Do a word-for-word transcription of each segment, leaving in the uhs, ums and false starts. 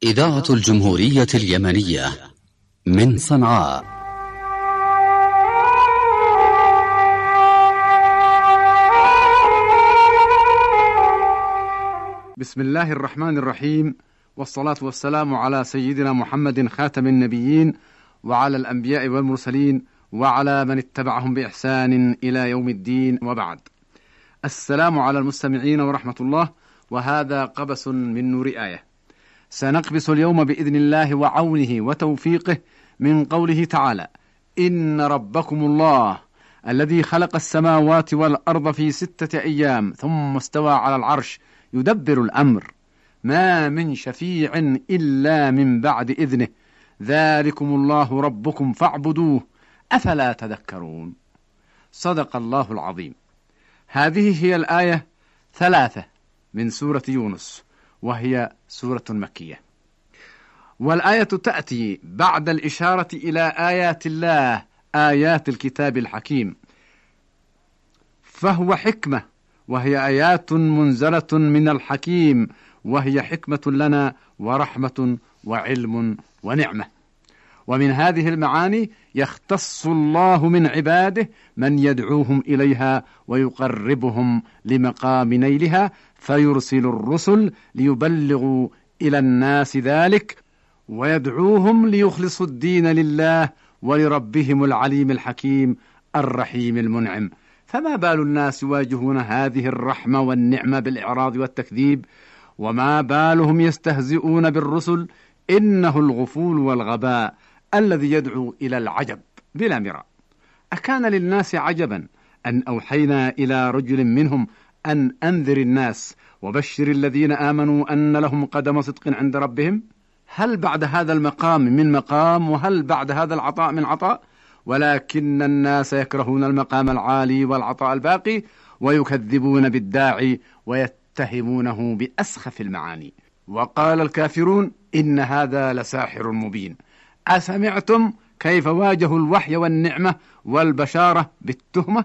إذاعة الجمهورية اليمنية من صنعاء. بسم الله الرحمن الرحيم، والصلاة والسلام على سيدنا محمد خاتم النبيين، وعلى الأنبياء والمرسلين، وعلى من اتبعهم بإحسان إلى يوم الدين، وبعد. السلام على المستمعين ورحمة الله، وهذا قبس من نور آية. سنقبس اليوم بإذن الله وعونه وتوفيقه من قوله تعالى: إن ربكم الله الذي خلق السماوات والأرض في ستة أيام ثم استوى على العرش يدبر الأمر ما من شفيع إلا من بعد إذنه ذلكم الله ربكم فاعبدوه أفلا تذكرون. صدق الله العظيم. هذه هي الآية ثلاثة من سورة يونس، وهي سورة مكية، والآية تأتي بعد الإشارة إلى آيات الله، آيات الكتاب الحكيم، فهو حكمة، وهي آيات منزلة من الحكيم، وهي حكمة لنا ورحمة وعلم ونعمة. ومن هذه المعاني يختص الله من عباده من يدعوهم إليها ويقربهم لمقام نيلها، فيرسل الرسل ليبلغوا إلى الناس ذلك، ويدعوهم ليخلصوا الدين لله ولربهم العليم الحكيم الرحيم المنعم. فما بال الناس يواجهون هذه الرحمة والنعمة بالإعراض والتكذيب؟ وما بالهم يستهزئون بالرسل؟ إنه الغفول والغباء الذي يدعو إلى العجب بلا مراء. أكان للناس عجبا أن أوحينا إلى رجل منهم أن أنذر الناس وبشر الذين آمنوا أن لهم قدم صدق عند ربهم؟ هل بعد هذا المقام من مقام؟ وهل بعد هذا العطاء من عطاء؟ ولكن الناس يكرهون المقام العالي والعطاء الباقي، ويكذبون بالداعي ويتهمونه بأسخف المعاني. وقال الكافرون: إن هذا لساحر مبين. أسمعتم كيف واجهوا الوحي والنعمة والبشارة بالتهمة؟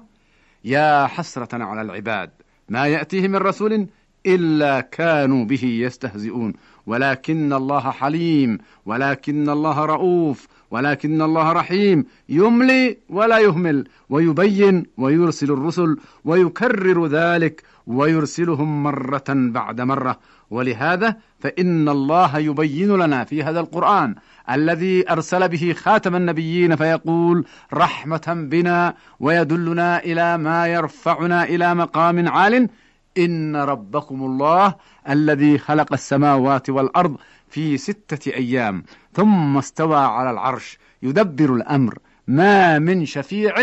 يا حسرة على العباد، ما يأتيه من رسول إلا كانوا به يستهزئون. ولكن الله حليم، ولكن الله رؤوف، ولكن الله رحيم، يملي ولا يهمل، ويبين ويرسل الرسل، ويكرر ذلك ويرسلهم مرة بعد مرة. ولهذا فإن الله يبين لنا في هذا القرآن الذي أرسل به خاتم النبيين، فيقول رحمة بنا ويدلنا إلى ما يرفعنا إلى مقام عال: إن ربكم الله الذي خلق السماوات والأرض في ستة أيام ثم استوى على العرش يدبر الأمر ما من شفيع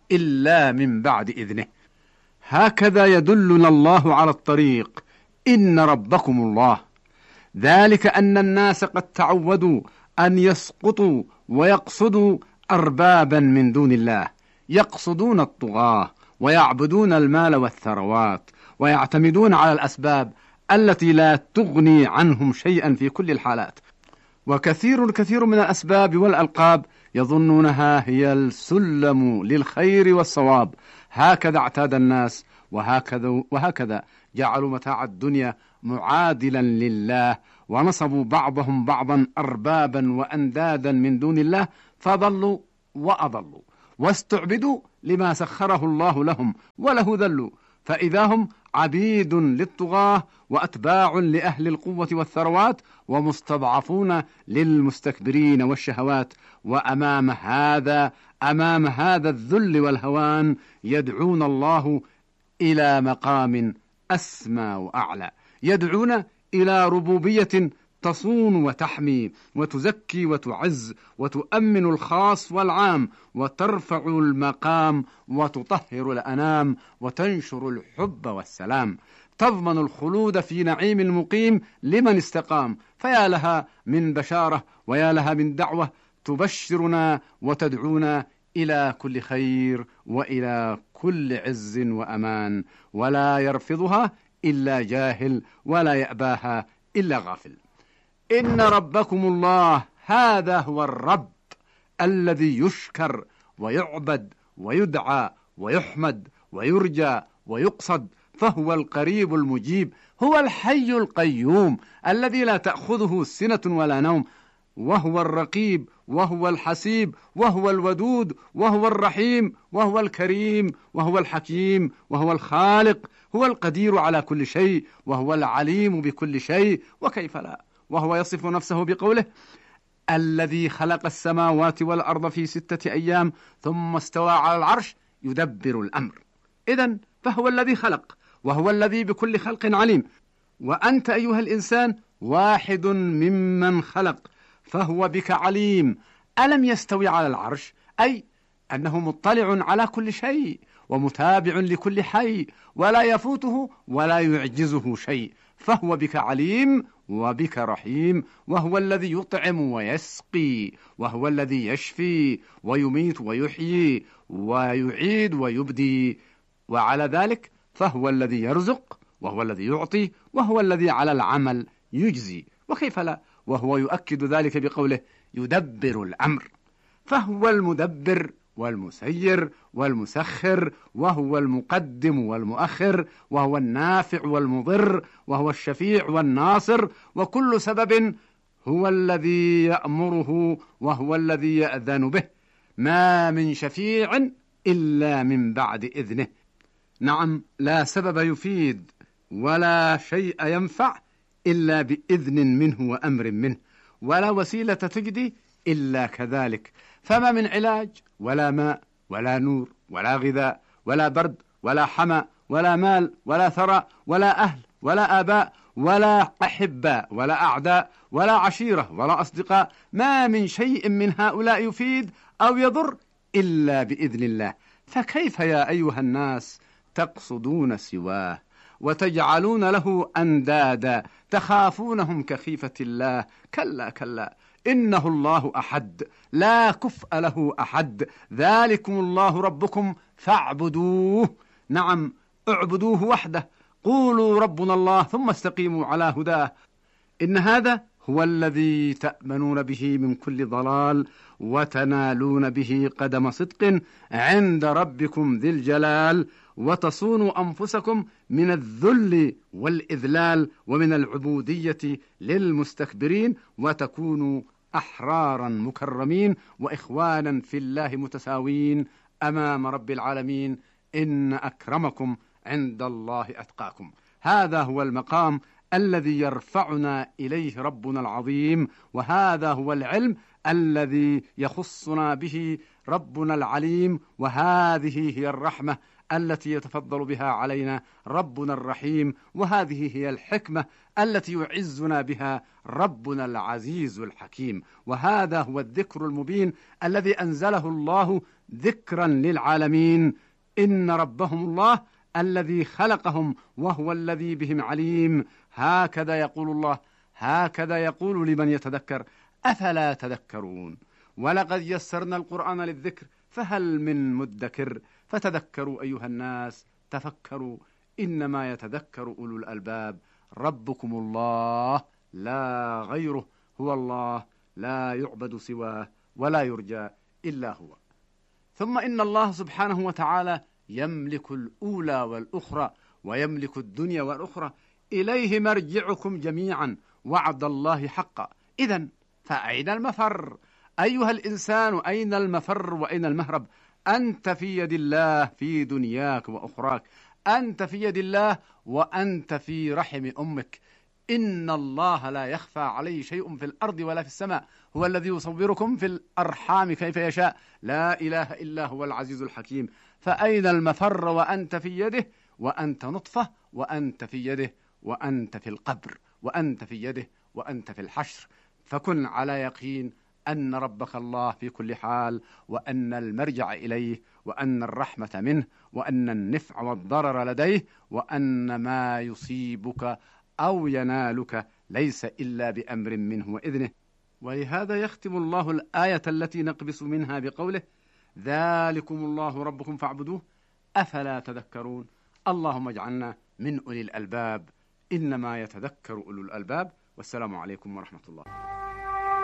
إلا من بعد إذنه. هكذا يدلنا الله على الطريق. إن ربكم الله، ذلك أن الناس قد تعودوا أن يسقطوا ويقصدوا أربابا من دون الله، يقصدون الطغاة ويعبدون المال والثروات، ويعتمدون على الأسباب التي لا تغني عنهم شيئا في كل الحالات. وكثير الكثير من الأسباب والألقاب يظنونها هي السلم للخير والصواب. هكذا اعتاد الناس، وهكذا, وهكذا جعلوا متاع الدنيا معادلا لله، ونصبوا بعضهم بعضا أربابا وأندادا من دون الله، فضلوا وأضلوا، واستعبدوا لما سخره الله لهم، وله ذلوا، فإذا هم عبيد للطغاة وأتباع لأهل القوة والثروات، ومستضعفون للمستكبرين والشهوات. وأمام هذا أمام هذا الذل والهوان يدعون الله إلى مقام أسمى وأعلى، يدعون إلى ربوبية تصون وتحمي وتزكي وتعز وتؤمن الخاص والعام، وترفع المقام وتطهر الأنام، وتنشر الحب والسلام، تضمن الخلود في نعيم المقيم لمن استقام. فيا لها من بشارة، ويا لها من دعوة تبشرنا وتدعونا إلى كل خير وإلى كل عز وأمان، ولا يرفضها إلا جاهل، ولا يأباها إلا غافل. إن ربكم الله، هذا هو الرب الذي يشكر ويعبد ويدعى ويحمد ويرجى ويقصد، فهو القريب المجيب، هو الحي القيوم الذي لا تأخذه سنة ولا نوم، وهو الرقيب، وهو الحسيب، وهو الودود، وهو الرحيم، وهو الكريم، وهو الحكيم، وهو الخالق، هو القدير على كل شيء، وهو العليم بكل شيء. وكيف لا، وهو يصف نفسه بقوله: الذي خلق السماوات والأرض في ستة أيام ثم استوى على العرش يدبر الأمر. إذن فهو الذي خلق، وهو الذي بكل خلق عليم، وأنت أيها الإنسان واحد ممن خلق، فهو بك عليم. ألم يستوي على العرش؟ أي أنه مطلع على كل شيء ومتابع لكل حي، ولا يفوته ولا يعجزه شيء، فهو بك عليم وبك رحيم، وهو الذي يطعم ويسقي، وهو الذي يشفي ويميت ويحيي ويعيد ويبدي، وعلى ذلك فهو الذي يرزق، وهو الذي يعطي، وهو الذي على العمل يجزي. وكيف لا، وهو يؤكد ذلك بقوله: يدبر الأمر. فهو المدبر والمسير والمسخر، وهو المقدم والمؤخر، وهو النافع والمضر، وهو الشفيع والناصر، وكل سبب هو الذي يأمره وهو الذي يأذن به. ما من شفيع إلا من بعد إذنه. نعم، لا سبب يفيد ولا شيء ينفع إلا بإذن منه وأمر منه، ولا وسيلة تجدي إلا كذلك. فما من علاج ولا ماء ولا نور ولا غذاء ولا برد ولا حمى ولا مال ولا ثراء ولا أهل ولا آباء ولا أحباء ولا أعداء ولا عشيرة ولا أصدقاء، ما من شيء من هؤلاء يفيد أو يضر إلا بإذن الله. فكيف يا أيها الناس تقصدون سواه وتجعلون له أندادا تخافونهم كخيفة الله؟ كلا كلا، إنه الله أحد لا كفء له أحد، ذلكم الله ربكم فاعبدوه. نعم، اعبدوه وحده، قولوا ربنا الله ثم استقيموا على هداه. إن هذا هو الذي تأمنون به من كل ضلال وتنالون به قدم صدق عند ربكم ذي الجلال، وتصونوا أنفسكم من الذل والإذلال ومن العبودية للمستكبرين، وتكونوا أحرارا مكرمين وإخوانا في الله متساوين أمام رب العالمين. إن أكرمكم عند الله أتقاكم. هذا هو المقام الذي يرفعنا إليه ربنا العظيم، وهذا هو العلم الذي يخصنا به ربنا العليم، وهذه هي الرحمة التي يتفضل بها علينا ربنا الرحيم، وهذه هي الحكمة التي يعزنا بها ربنا العزيز الحكيم، وهذا هو الذكر المبين الذي أنزله الله ذكرا للعالمين. إن ربهم الله الذي خلقهم وهو الذي بهم عليم. هكذا يقول الله، هكذا يقول لمن يتذكر: أفلا تذكرون؟ ولقد يسرنا القرآن للذكر فهل من مدكر؟ فتذكروا أيها الناس، تفكروا، إنما يتذكر أولو الألباب. ربكم الله لا غيره، هو الله لا يعبد سواه ولا يرجى إلا هو. ثم إن الله سبحانه وتعالى يملك الأولى والأخرى، ويملك الدنيا والأخرى، إليه مرجعكم جميعا، وعد الله حقا. إذن فأين المفر أيها الإنسان؟ أين المفر وأين المهرب؟ أنت في يد الله في دنياك وأخراك، أنت في يد الله وأنت في رحم أمك. إن الله لا يخفى عليه شيء في الأرض ولا في السماء، هو الذي يصوركم في الأرحام كيف يشاء، لا إله إلا هو العزيز الحكيم. فأين المفر وأنت في يده؟ وأنت نطفة وأنت في يده، وأنت في القبر وأنت في يده، وأنت في الحشر. فكن على يقين أن ربك الله في كل حال، وأن المرجع إليه، وأن الرحمة منه، وأن النفع والضرر لديه، وأن ما يصيبك أو ينالك ليس إلا بأمر منه وإذنه. ولهذا يختم الله الآية التي نقبس منها بقوله: ذلكم الله ربكم فاعبدوه أفلا تذكرون. اللهم اجعلنا من أولي الألباب، إنما يتذكر أولو الألباب. والسلام عليكم ورحمة الله.